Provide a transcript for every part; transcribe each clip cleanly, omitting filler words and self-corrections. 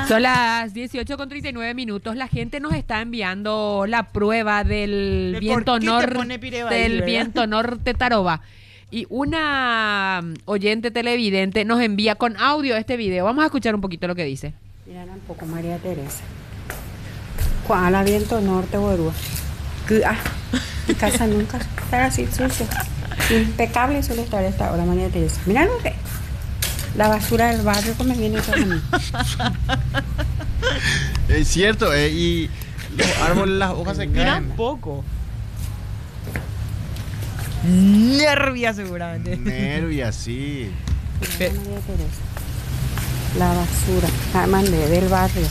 Son las 18:39. La gente nos está enviando la prueba del viento norte Taroba. Y una oyente televidente nos envía con audio este video. Vamos a escuchar un poquito lo que dice. Mira un poco, María Teresa. Cuál viento norte, Borúa. Mi casa nunca estará así sucio. Impecable suele estar esta hora, María Teresa. Mira lo que. La basura del barrio como viene todo a mí. Es cierto, y los árboles, las hojas se Mira caen. un poco. Nervia seguramente. Nervia, sí. Mira, María Teresa. La basura, del barrio.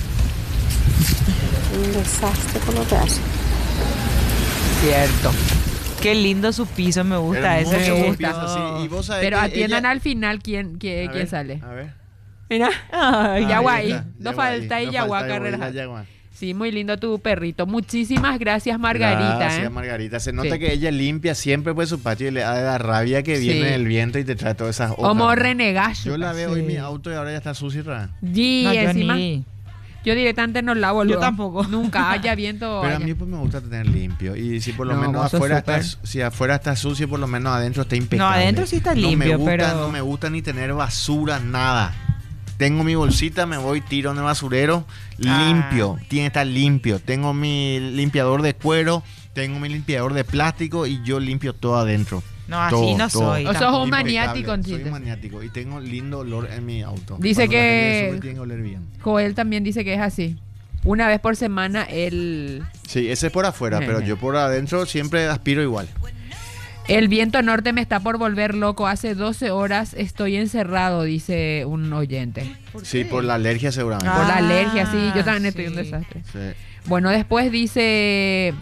Un desastre por lo que hace. Cierto. Qué lindo su piso, me gusta Hermoso ese. Me piso, gusta. sí. Y vos sabés Pero que atiendan ella- al final quién A ver, sale. A ver. Mira. Ay, Yaguay. Ahí está, No falta ahí no Yaguá falta ahí, Carrera. la Yaguá. Sí, muy lindo tu perrito. Muchísimas gracias, Margarita. Gracias, Margarita. Se nota Sí. que ella limpia siempre pues su patio y le da rabia que Sí. viene el viento y te trae todas esas hojas. Como renegallo. Yo la veo Sí. en mi auto y ahora ya está sucia. Y no, yo encima, ni- yo directamente no lavo luego. tampoco. Nunca haya viento. Pero a haya. mí pues me gusta tener limpio. Y si por lo No, menos vos sos afuera súper. si afuera está sucio, por lo menos adentro está impecable. No, adentro sí está No me limpio, gusta, pero- no me gusta ni tener basura, nada. Tengo mi bolsita, me voy, tiro en el basurero, limpio, tiene que estar limpio. Tengo mi limpiador de cuero, tengo mi limpiador de plástico y yo limpio todo adentro. No, así Todo, no todo. soy. O sos tampoco. un Impecable. maniático, Soy entonces. un maniático y tengo lindo olor en mi auto. Dice Cuando la gente que- sube, tiene que oler bien. Joel también dice que es así. Una vez por semana él... Sí, ese es por afuera, pero yo por adentro siempre aspiro igual. El viento norte me está por volver loco. Hace 12 horas estoy encerrado, dice un oyente. Sí, por la alergia seguramente. Por la Ah, alergia, sí. Yo también estoy un sí. desastre. Sí. Bueno, después dice...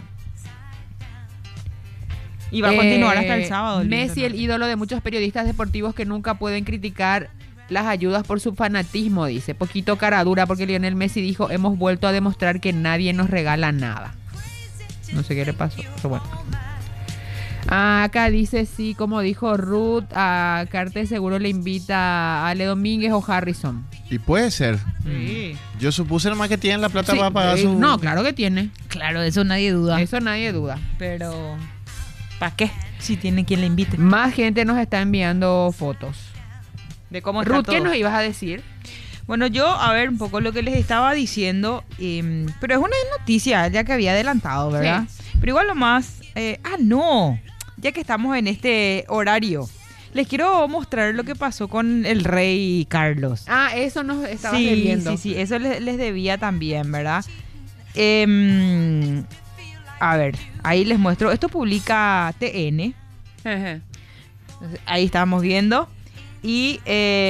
Y va a continuar hasta el sábado. Messi, el ídolo de muchos periodistas deportivos que nunca pueden criticar las ayudas por su fanatismo, dice. Poquito cara dura porque Lionel Messi dijo, hemos vuelto a demostrar que nadie nos regala nada. No sé qué le pasó, pero bueno. Acá dice, sí, como dijo Ruth, a Carte seguro le invita a Ale Domínguez o Harrison. Y puede ser. Sí. Yo supuse nomás que tienen la plata Sí, para pagar su... No, claro que tiene. Claro, de eso nadie duda. Eso nadie duda. Pero, ¿para qué? Si tiene quien le invite. Más gente nos está enviando fotos. De cómo está Ruth, ¿qué todo. nos ibas a decir? Bueno, yo, a ver, un poco lo que les estaba diciendo, pero es una noticia ya que había adelantado, ¿verdad? Pero igual lo más... no, ya que estamos en este horario, les quiero mostrar lo que pasó con el rey Carlos. Ah, eso nos estabas Sí, debiendo. sí, eso les debía también, ¿verdad? A ver, ahí les muestro. Esto publica TN. Jeje. Ahí estábamos viendo. Y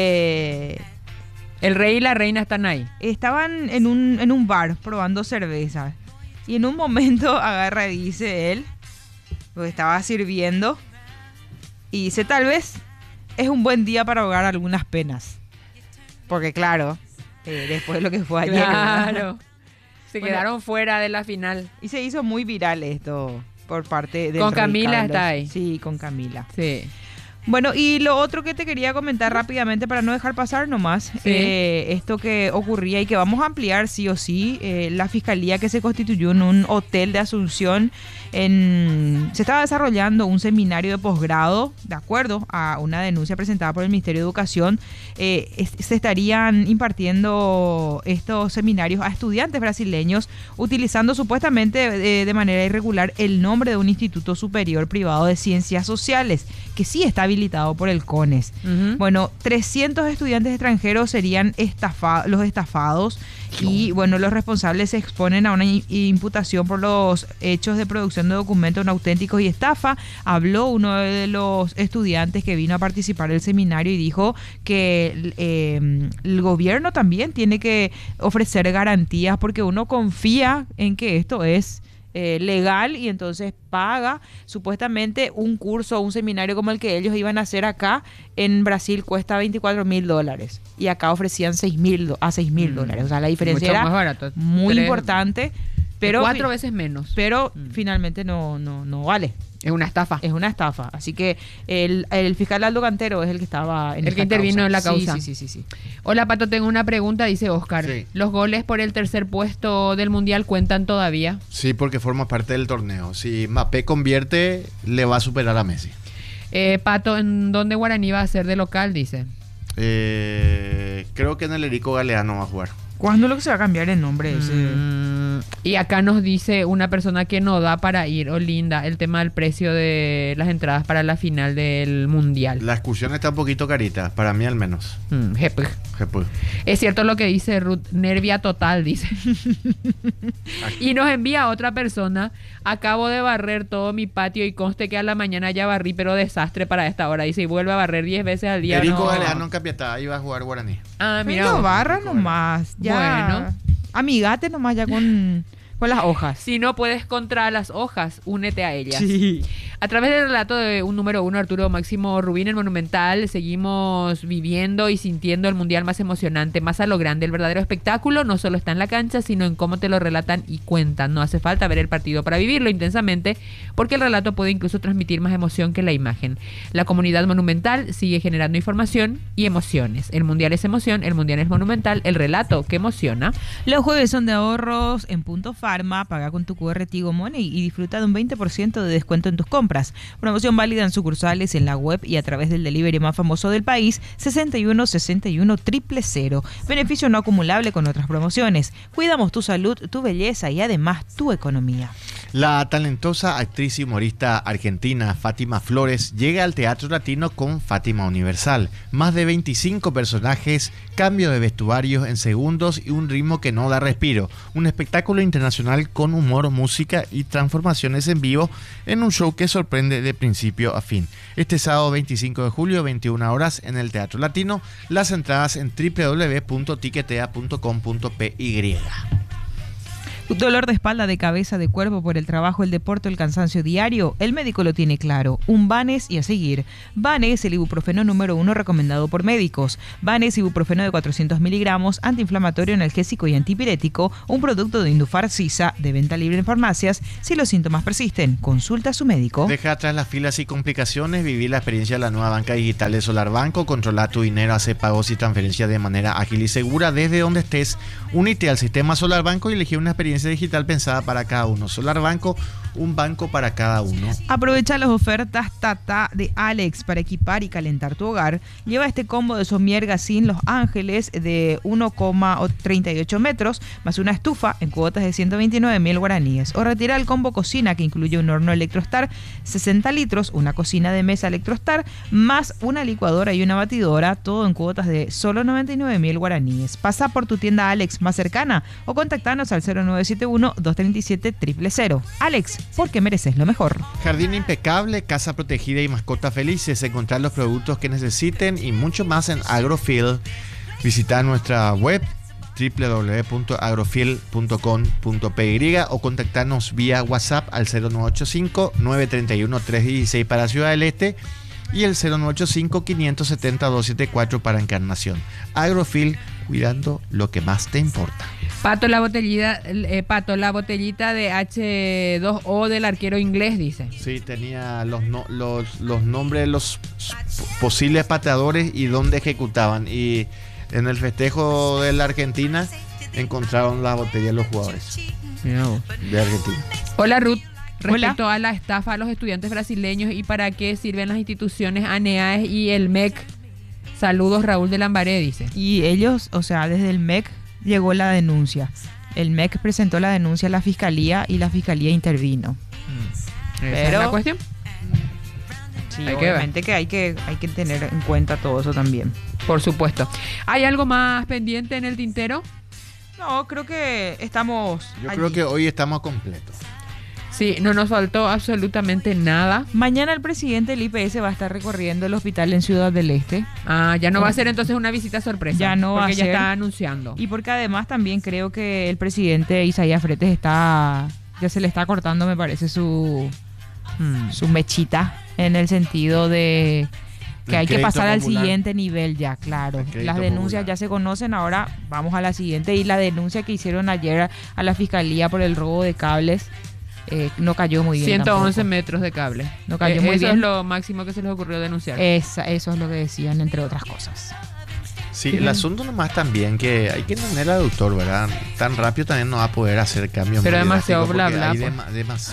El rey y la reina están ahí. estaban en un bar probando cerveza. Y en un momento agarra y dice él, lo estaba sirviendo, y dice, tal vez es un buen día para ahogar algunas penas. Porque claro, después de lo que fue ayer, ¿verdad? Claro. Se Bueno, quedaron fuera de la final. Y se hizo muy viral esto por parte de Con Camila está ahí. Sí, con Camila. Sí. Bueno, y lo otro que te quería comentar rápidamente para no dejar pasar nomás, Sí. esto que ocurría y que vamos a ampliar sí o sí, la fiscalía que se constituyó en un hotel de Asunción, se estaba desarrollando un seminario de posgrado, de acuerdo a una denuncia presentada por el Ministerio de Educación, se estarían impartiendo estos seminarios a estudiantes brasileños utilizando supuestamente de manera irregular el nombre de un instituto superior privado de ciencias sociales, que sí está habilitado por el CONES. Ujú. Bueno, 300 estudiantes extranjeros serían los estafados y bueno, los responsables se exponen a una imputación por los hechos de producción de documentos no auténticos y estafa. Habló uno de los estudiantes que vino a participar del seminario y dijo que el gobierno también tiene que ofrecer garantías porque uno confía en que esto es legal y entonces paga. Supuestamente un curso o un seminario como el que ellos iban a hacer acá en Brasil cuesta $24,000 y acá ofrecían $6,000 a $6,000. O sea, la diferencia Mucho era más barato. muy Tres- importante. Pero 4 veces menos. Pero finalmente no vale. Es una estafa. Es una estafa. Así que el fiscal Aldo Cantero es el que estaba en el que intervino en la causa. Sí. Hola, Pato, tengo una pregunta, dice Oscar. Sí. ¿Los goles por el tercer puesto del Mundial cuentan todavía? Sí, porque forma parte del torneo. Si Mbappé convierte, le va a superar a Messi. Pato, ¿en dónde Guaraní va a ser de local? Dice. Creo que en el Erico Galeano va a jugar. ¿Cuándo es lo que se va a cambiar el nombre ese? Y acá nos dice una persona que no da para ir, Olinda, el tema del precio de las entradas para la final del Mundial. La excursión está un poquito carita, para mí al menos. Jepej. Es cierto lo que dice Ruth, nervia total, dice. Y nos envía otra persona, acabo de barrer todo mi patio y conste que a la mañana ya barrí, pero desastre para esta hora. Dice, y vuelve a barrer 10 veces al día. Erico Galeano en Capiatá iba a jugar Guaraní. Ah, mira. No vos. barra nomás. Ya. Bueno. Amigate nomás ya con las hojas. Si no puedes contra las hojas, únete a ellas. Sí. A través del relato de un número 1, Arturo Máximo Rubín, el Monumental, seguimos viviendo y sintiendo el Mundial más emocionante, más a lo grande. El verdadero espectáculo no solo está en la cancha, sino en cómo te lo relatan y cuentan. No hace falta ver el partido para vivirlo intensamente, porque el relato puede incluso transmitir más emoción que la imagen. La comunidad monumental sigue generando información y emociones. El Mundial es emoción, el Mundial es monumental, el relato que emociona. Los jueves son de ahorros en Punto Pharma. Paga con tu QR Tigo Money y disfruta de un 20% de descuento en tus compras. Promoción válida en sucursales, en la web y a través del delivery más famoso del país, 61 61 000. Beneficio no acumulable con otras promociones. Cuidamos tu salud, tu belleza y además tu economía. La talentosa actriz y humorista argentina Fátima Flores llega al Teatro Latino con Fátima Universal. Más de 25 personajes, cambio de vestuarios en segundos y un ritmo que no da respiro. Un espectáculo internacional con humor, música y transformaciones en vivo en un show que sorprende de principio a fin. Este sábado 25 de julio, 21 horas en el Teatro Latino. Las entradas en www.tiquetea.com.py. Dolor de espalda, de cabeza, de cuerpo por el trabajo, el deporte, el cansancio diario. El médico lo tiene claro. Un Vanes y a seguir. Vanes, el ibuprofeno número 1 recomendado por médicos. Vanes, ibuprofeno de 400 miligramos, antiinflamatorio, analgésico y antipirético. Un producto de Indufar Sisa, de venta libre en farmacias. Si los síntomas persisten, consulta a su médico. Deja atrás las filas y complicaciones. Vivir la experiencia de la nueva banca digital de Solar Banco. Controla tu dinero, hace pagos y transferencias de manera ágil y segura desde donde estés. Únete al sistema Solar Banco y elegí una experiencia digital pensada para cada uno. Solar Banco, un banco para cada uno. Aprovecha las ofertas Tata de Alex para equipar y calentar tu hogar. Lleva este combo de somier Gassin Los Ángeles de 1,38 metros más una estufa en cuotas de 129.000 guaraníes. O retira el combo cocina que incluye un horno Electrostar 60 litros, una cocina de mesa Electrostar más una licuadora y una batidora, todo en cuotas de solo 99.000 guaraníes. Pasa por tu tienda Alex más cercana o contactanos al 0971-237-000. Alex, porque mereces lo mejor. Jardín impecable, casa protegida y mascotas felices. Encontrar los productos que necesiten y mucho más en Agrofield. Visita nuestra web www.agrofield.com.py o contactarnos vía WhatsApp al 0985-931-316 para Ciudad del Este y el 0985-570-274 para Encarnación. Agrofield, cuidando lo que más te importa. Pato, la botellita de H2O del arquero inglés, dice. Sí, tenía los nombres de los posibles pateadores y dónde ejecutaban. Y en el festejo de la Argentina encontraron la botella de los jugadores de Argentina. Hola, Ruth. Respecto a la estafa a los estudiantes brasileños y para qué sirven las instituciones ANEAES y el MEC. Saludos, Raúl de Lambaré, dice. Y ellos, o sea, desde el MEC llegó la denuncia. El MEC presentó la denuncia a la fiscalía y la fiscalía intervino. ¿Esa es la cuestión? Sí, obviamente que hay que tener en cuenta todo eso también. Por supuesto. ¿Hay algo más pendiente en el tintero? No, creo que estamos Yo allí. creo que hoy estamos completos. Sí, no nos faltó absolutamente nada. Mañana el presidente del IPS va a estar recorriendo el hospital en Ciudad del Este. Ah, ya no va a ser entonces una visita sorpresa. Ya no va a porque ya ser. está anunciando. Y porque además también creo que el presidente Isaías Fretes ya se le está cortando, me parece, su mechita, en el sentido de Que hay que crédito pasar al popular. siguiente nivel ya, claro. El crédito Las denuncias popular. ya se conocen, ahora vamos a la siguiente. Y la denuncia que hicieron ayer a la fiscalía por el robo de cables no cayó muy bien. 111 tampoco. metros de cable. No cayó muy eso bien. es lo máximo que se les ocurrió denunciar. Eso es lo que decían, entre otras cosas. Sí, el asunto nomás también que hay que entender al doctor, ¿verdad? Tan rápido también no va a poder hacer cambios. Pero muy demasiado drásticos bla, porque bla, hay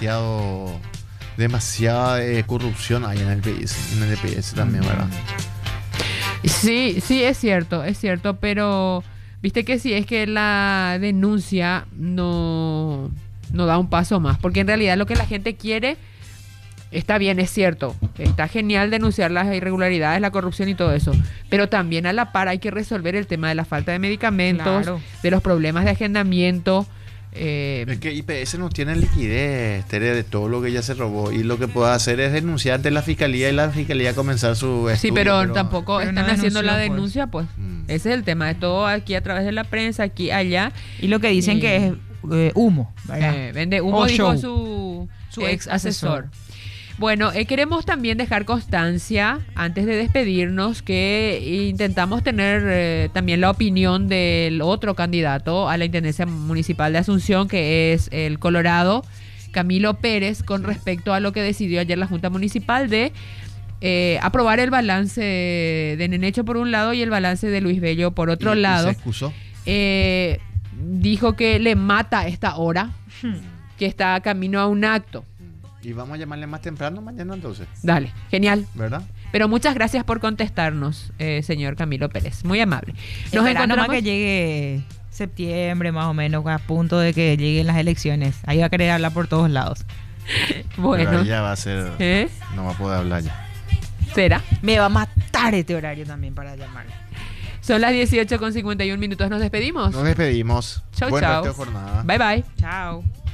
demasiada corrupción ahí en el EPS también, ¿verdad? Sí, sí, es cierto, pero viste que si es que la denuncia no da un paso más, porque en realidad lo que la gente quiere está bien, es cierto, está genial denunciar las irregularidades, la corrupción y todo eso, pero también a la par hay que resolver el tema de la falta de medicamentos, Claro. de los problemas de agendamiento. Es que IPS no tiene liquidez, Tere, de todo lo que ya se robó, y lo que puede hacer es denunciar ante la fiscalía y la fiscalía comenzar su Sí, estudio, pero tampoco pero están no haciendo la denunció, pues. denuncia, pues. Mm. Ese es el tema, es todo aquí a través de la prensa, aquí, allá. Y lo que dicen Y- que es humo, ¿verdad? Vende humo, O dijo show. su Su ex ex asesor. asesor. Bueno, queremos también dejar constancia, antes de despedirnos, que intentamos tener también la opinión del otro candidato a la Intendencia Municipal de Asunción, que es el Colorado, Camilo Pérez, con respecto a lo que decidió ayer la Junta Municipal de aprobar el balance de Nenecho por un lado y el balance de Luis Bello por otro Y lado. se excusó. Dijo que le mata esta hora, que está camino a un acto. Y vamos a llamarle más temprano mañana entonces, Dale, genial. ¿verdad? Pero muchas gracias por contestarnos, señor Camilo Pérez. Muy amable. Nos nomás que llegue septiembre, más o menos, a punto de que lleguen las elecciones. Ahí va a querer hablar por todos lados. Pero Bueno, ahí ya va a ser, ¿eh? no va a poder hablar ya. ¿Será? Me va a matar este horario también para llamarle. Son las 18:51 minutos. Nos despedimos. Nos despedimos. Chau, Buen chau. resto de jornada. Bye, bye. Chao.